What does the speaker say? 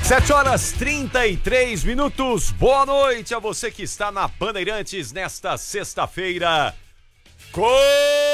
7h33. Boa noite a você que está na Bandeirantes nesta sexta-feira. Começou!